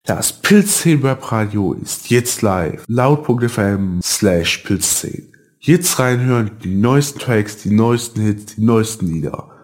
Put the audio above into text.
Das Pilz10 Webradio ist jetzt live. Laut.fm/Pilz10. Jetzt reinhören, die neuesten Tracks, die neuesten Hits, die neuesten Lieder.